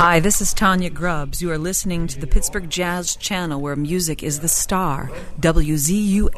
Hi, this is Tanya Grubbs. You are listening to the Pittsburgh Jazz Channel, where music is the star. WZUM